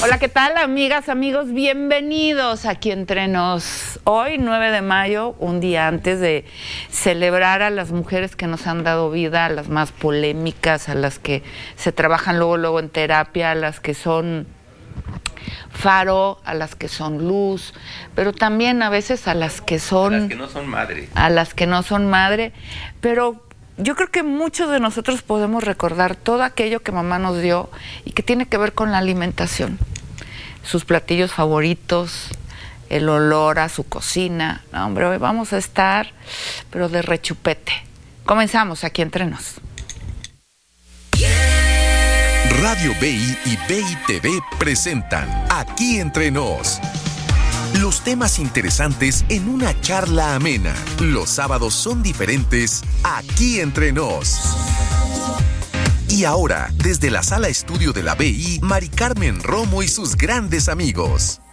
Hola, ¿qué tal, amigas, amigos? Bienvenidos aquí Entre Nos. Hoy, 9 de mayo, un día antes de celebrar a las mujeres que nos han dado vida, a las más polémicas, a las que se trabajan luego en terapia, a las que son faro, a las que son luz, pero también a veces a las que son... A las que no son madre. A las que no son madre, pero... Yo creo que muchos de nosotros podemos recordar todo aquello que mamá nos dio y que tiene que ver con la alimentación. Sus platillos favoritos, el olor a su cocina. No, hombre, hoy vamos a estar, pero de rechupete. Comenzamos aquí Entre Nos. Radio BI y BI TV presentan Aquí Entre Nos. Los temas interesantes en una charla amena. Los sábados son diferentes aquí Entre Nos. Y ahora, desde la sala estudio de la BI, Mari Carmen Romo y sus grandes amigos.